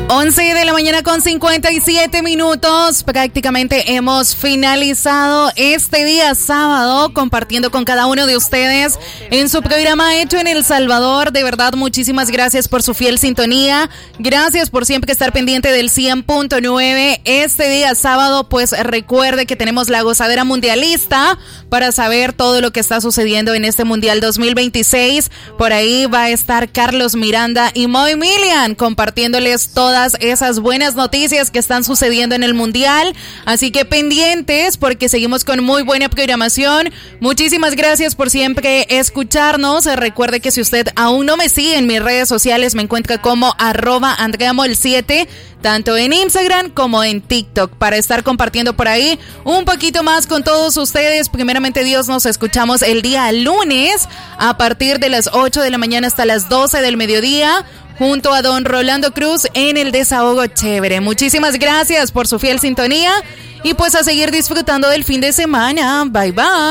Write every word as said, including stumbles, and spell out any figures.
once de la mañana con cincuenta y siete minutos. Prácticamente hemos finalizado este día sábado compartiendo con cada uno de ustedes en su programa Hecho en El Salvador. De verdad, muchísimas gracias por su fiel sintonía. Gracias por siempre estar pendiente del cien punto nueve. Este día sábado, pues recuerde que tenemos la gozadera mundialista para saber todo lo que está sucediendo en este Mundial dos mil veintiséis. Por ahí va a estar Carlos Miranda y Moy Milian compartiéndoles todas esas buenas noticias que están sucediendo en el Mundial. Así que pendientes porque seguimos con muy buena programación. Muchísimas gracias por siempre escucharnos. Recuerde que si usted aún no me sigue en mis redes sociales, me encuentra como arroba andreamol siete, tanto en Instagram como en TikTok, para estar compartiendo por ahí un poquito más con todos ustedes. Primeramente Dios, nos escuchamos el día lunes a partir de las ocho de la mañana hasta las doce del mediodía, junto a don Rolando Cruz en el Desahogo Chévere. Muchísimas gracias por su fiel sintonía y pues a seguir disfrutando del fin de semana. Bye bye.